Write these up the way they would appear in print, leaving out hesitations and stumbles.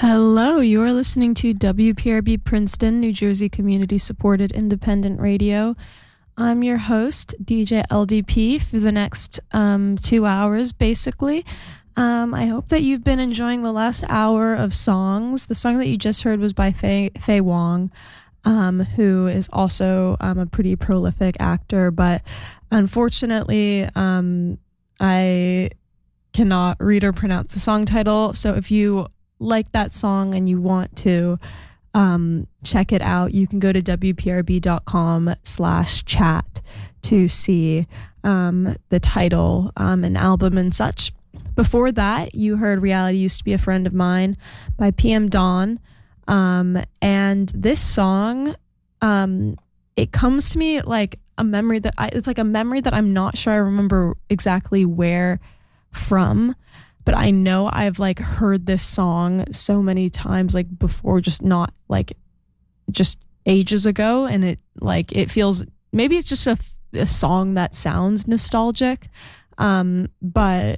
Hello, you are listening to WPRB Princeton, New Jersey Community Supported Independent Radio. I'm your host, DJ LDP, for the next 2 hours, basically. I hope that you've been enjoying the last hour of songs. The song that you just heard was by Faye Wong, who is also a pretty prolific actor, but unfortunately, I cannot read or pronounce the song title, so if you like that song and you want to check it out, you can go to wprb.com/chat to see the title and album and such. Before that, you heard Reality Used to Be a Friend of Mine by PM Dawn. And this song, it comes to me like a memory it's like a memory that I'm not sure I remember exactly where from, but I know I've like heard this song so many times, like before, just not like just ages ago. And it feels, maybe it's just a song that sounds nostalgic. But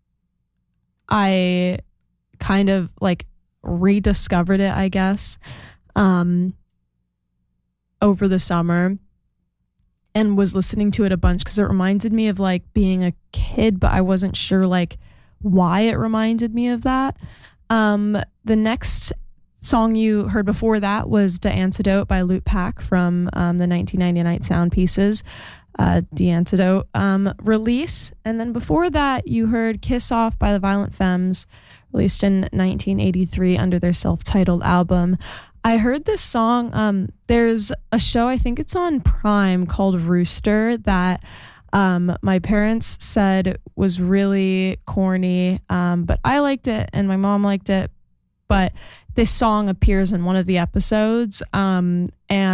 I kind of like rediscovered it, I guess, over the summer, and was listening to it a bunch because it reminded me of like being a kid, but I wasn't sure like why it reminded me of that. The next song you heard before that was The Antidote by Loot Pack from the 1999 Sound Pieces, The Antidote release. And then before that, you heard Kiss Off by the Violent Femmes, released in 1983 under their self-titled album. I heard this song, there's a show, I think it's on Prime, called Rooster, that my parents said was really corny, but I liked it and my mom liked it. But this song appears in one of the episodes, and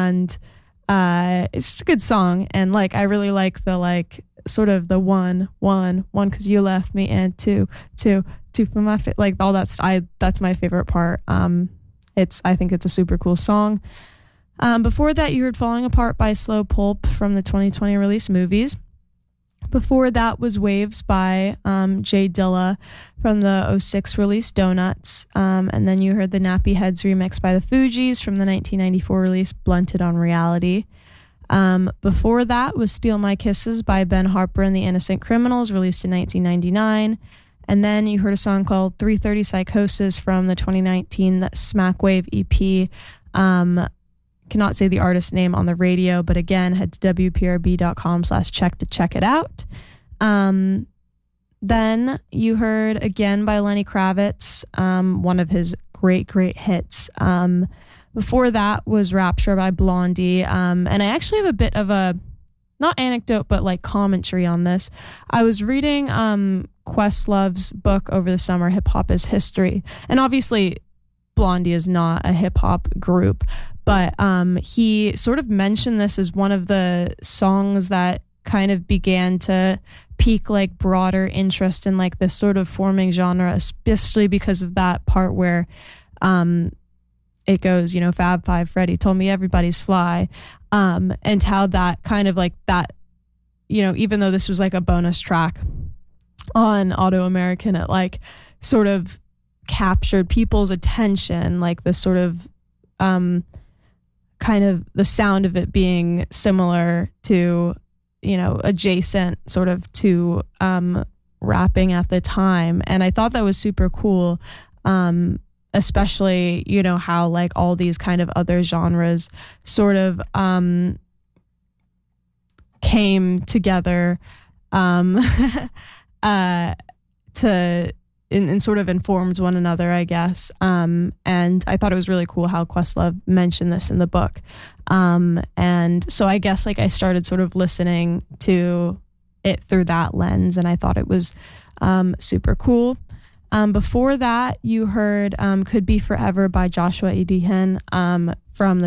it's just a good song. And like, I really like the like sort of the one because you left me, and two for my like all that's my favorite part. I think it's a super cool song. Before that, you heard Falling Apart by Slow Pulp from the 2020 release Movies. Before that was Waves by Jay Dilla from the 2006 release Donuts. And then you heard the Nappy Heads remix by the Fugees from the 1994 release Blunted on Reality. Before that was Steal My Kisses by Ben Harper and the Innocent Criminals, released in 1999. And then you heard a song called 330 Psychosis from the 2019 Smackwave EP. Cannot say the artist name on the radio, but again, head to wprb.com/check to check it out. Then you heard Again by Lenny Kravitz, one of his great hits. Before that was Rapture by Blondie. And I actually have a bit of a, not anecdote, but like commentary on this. I was reading Questlove's book over the summer, Hip Hop is History. And obviously Blondie is not a hip hop group, but he sort of mentioned this as one of the songs that kind of began to pique like broader interest in like this sort of forming genre, especially because of that part where it goes, you know, Fab Five Freddy told me everybody's fly, and how that kind of like that, you know, even though this was like a bonus track on Auto American, it like sort of captured people's attention, like this sort of kind of the sound of it being similar to, you know, adjacent sort of to rapping at the time. And I thought that was super cool, especially, you know, how like all these kind of other genres sort of came together to and sort of informed one another, I guess. And I thought it was really cool how Questlove mentioned this in the book. And so I guess like I started sort of listening to it through that lens, and I thought it was super cool. Before that, you heard Could Be Forever by Joshua E. Dehan from the